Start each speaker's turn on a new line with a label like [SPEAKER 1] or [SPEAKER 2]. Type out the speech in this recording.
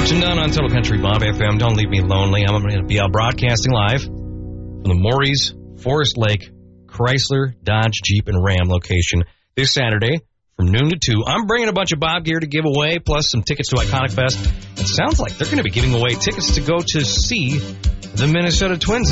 [SPEAKER 1] Down on Total Country Bob FM. Don't leave me lonely. I'm going to be out broadcasting live from the Maury's Forest Lake Chrysler, Dodge, Jeep, and Ram location this Saturday from noon to 2. I'm bringing a bunch of Bob gear to give away, plus some tickets to Iconic Fest. It sounds like they're going to be giving away tickets to go to see the Minnesota Twins.